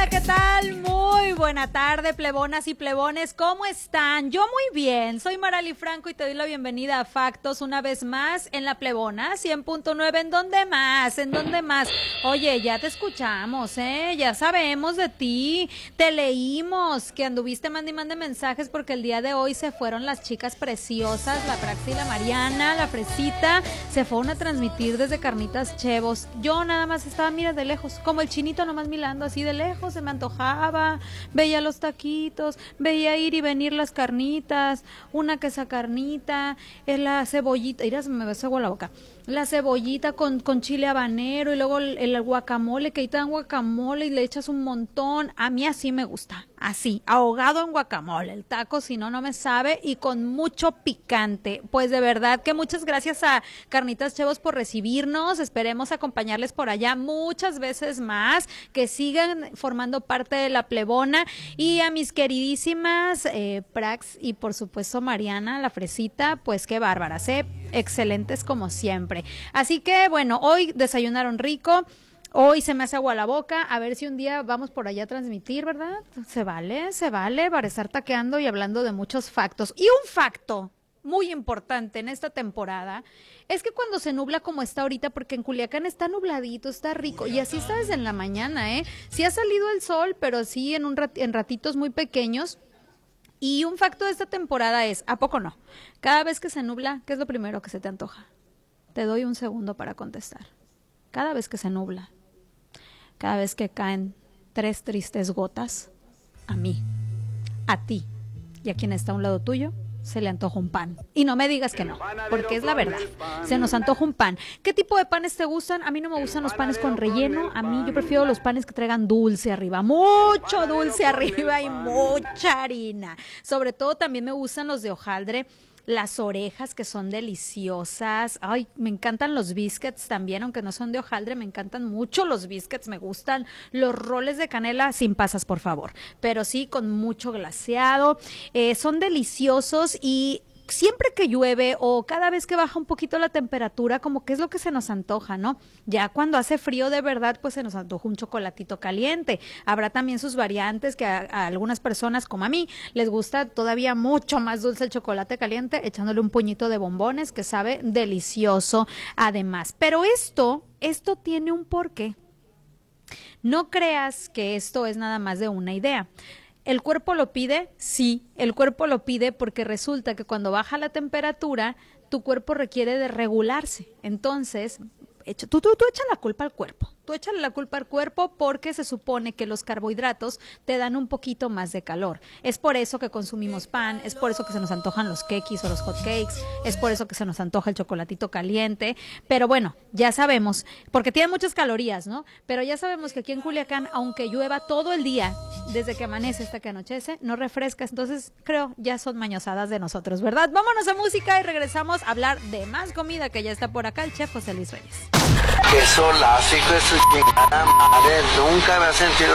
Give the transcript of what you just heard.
Hola, ¿qué tal? Muy buena tarde, plebonas y plebones. ¿Cómo están? Yo muy bien. Soy Marali Franco y te doy la bienvenida a Factos una vez más en la Plebona 100.9. ¿En dónde más? ¿En dónde más? Oye, ya te escuchamos, ya sabemos de ti. Te leímos que anduviste mande y mande mensajes porque el día de hoy se fueron las chicas preciosas, la Praxi y la Mariana, la Fresita, se fueron a transmitir desde Carnitas Chevos. Yo nada más estaba, mira, de lejos, como el chinito nomás mirando así de lejos, se me antojaba, veía los taquitos, veía ir y venir las carnitas, una queso carnita, la cebollita, mira, se me besó agua la boca, la cebollita con chile habanero y luego el guacamole, que ahí te dan guacamole y le echas un montón. A mí así me gusta, así, ahogado en guacamole, el taco, si no, no me sabe, y con mucho picante. Pues de verdad que muchas gracias a Carnitas Chevos por recibirnos, esperemos acompañarles por allá muchas veces más, que sigan formando parte de la Plebona, y a mis queridísimas Prax y por supuesto Mariana, la Fresita, pues qué bárbaras, excelentes como siempre. Así que bueno, hoy desayunaron rico. Hoy se me hace agua la boca, a ver si un día vamos por allá a transmitir, ¿verdad? Se vale para estar taqueando y hablando de muchos factos. Y un facto muy importante en esta temporada es que cuando se nubla como está ahorita, porque en Culiacán está nubladito, está rico, y así está desde en la mañana, sí ha salido el sol, pero sí en ratitos muy pequeños. Y un facto de esta temporada es, ¿a poco no? Cada vez que se nubla, ¿qué es lo primero que se te antoja? Te doy un segundo para contestar. Cada vez que se nubla, cada vez que caen 3 tristes gotas, a mí, a ti y a quien está a un lado tuyo, se le antoja un pan. Y no me digas que no, porque es la verdad. Se nos antoja un pan. ¿Qué tipo de panes te gustan? A mí no me gustan los panes con relleno. A mí yo prefiero los panes que traigan dulce arriba. Mucho dulce arriba y mucha harina. Sobre todo también me gustan los de hojaldre. Las orejas, que son deliciosas. Ay, me encantan los biscuits también, aunque no son de hojaldre, me encantan mucho los biscuits, me gustan los roles de canela, sin pasas, por favor, pero sí con mucho glaseado. Son deliciosos y siempre que llueve o cada vez que baja un poquito la temperatura, como que es lo que se nos antoja, ¿no? Ya cuando hace frío de verdad, pues se nos antoja un chocolatito caliente. Habrá también sus variantes, que a algunas personas, como a mí, les gusta todavía mucho más dulce el chocolate caliente, echándole un puñito de bombones, que sabe delicioso además. Pero esto tiene un porqué. No creas que esto es nada más de una idea. ¿El cuerpo lo pide? Sí, el cuerpo lo pide porque resulta que cuando baja la temperatura, tu cuerpo requiere de regularse. Entonces, tú échale la culpa al cuerpo. Tú échale la culpa al cuerpo porque se supone que los carbohidratos te dan un poquito más de calor. Es por eso que consumimos pan, es por eso que se nos antojan los kekis o los hot cakes, es por eso que se nos antoja el chocolatito caliente. Pero bueno, ya sabemos, porque tiene muchas calorías, ¿no? Pero ya sabemos que aquí en Culiacán, aunque llueva todo el día, desde que amanece hasta que anochece, no refrescas. Entonces, creo, ya son mañosadas de nosotros, ¿verdad? Vámonos a música y regresamos a hablar de más comida, que ya está por acá el chef José Luis Reyes. Que solazo, hijo de su chingada madre, nunca me ha sentido